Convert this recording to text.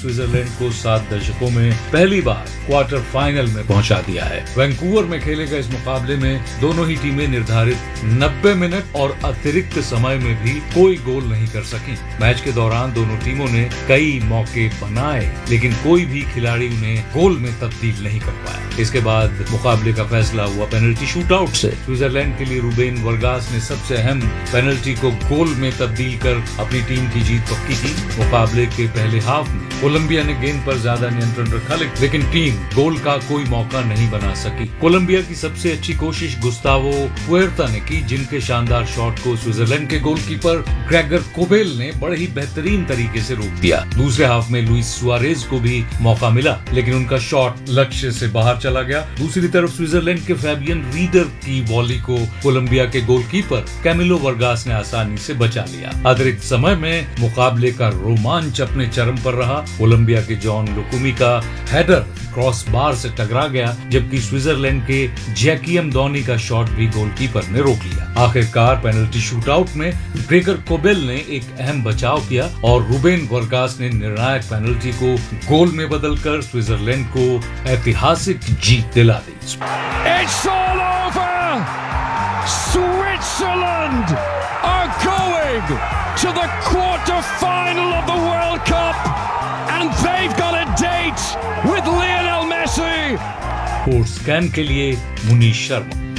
Switzerland को 7 दशकों में पहली बार क्वार्टर फाइनल में पहुंचा दिया है। वैंकूवर में खेले गए इस मुकाबले में दोनों ही टीमें निर्धारित 90 मिनट और अतिरिक्त समय में भी कोई गोल नहीं कर सकी। मैच के दौरान दोनों टीमों ने कई मौके बनाए, लेकिन कोई भी खिलाड़ी उन्हें गोल में तब्दील नहीं कर पाया। इसके बाद मुकाबले का फैसला हुआ पेनल्टी शूटआउट से। स्विट्जरलैंड के लिए रूबेन वर्गास ने सबसे अहम पेनल्टी को गोल में तब्दील कर अपनी टीम की जीत पक्की की। मुकाबले के पहले हाफ में कोलंबिया ने गेंद पर ज्यादा नियंत्रण रखा, लेकिन टीम गोल का कोई मौका नहीं बना सकी। कोलंबिया की सबसे अच्छी कोशिश गुस्तावो पुएर्ता ने की, जिनके शानदार शॉट को स्विट्जरलैंड के गोलकीपर ग्रेगर कोबेल ने बड़े ही बेहतरीन तरीके से रोक दिया। दूसरे हाफ में लुइस सुआरेज को भी मौका मिला, लेकिन उनका शॉट लक्ष्य से बाहर चला गया। दूसरी तरफ स्विट्जरलैंड के फैबियन रीडर की वॉली को कोलंबिया के गोलकीपर कैमिलो वर्गास ने आसानी से बचा लिया। अतिरिक्त समय में मुकाबले का रोमांच अपने चरम पर रहा। कोलंबिया के जॉन लुकुमी का हेडर क्रॉस बार से टकरा गया, जबकि स्विट्जरलैंड के जैकियम डॉनी का शॉट भी गोलकीपर ने रोक लिया। आखिरकार पेनल्टी शूटआउट में ग्रेगर कोबेल ने एक अहम बचाव किया और रूबेन वर्गास ने निर्णायक पेनल्टी को गोल में बदलकर स्विट्जरलैंड को ऐतिहासिक जीत दिला दी। It's all over. Switzerland are going to the quarter-final of the World Cup, and they've got a date with Lionel Messi. Sports scan के लिए मुनीश शर्मा।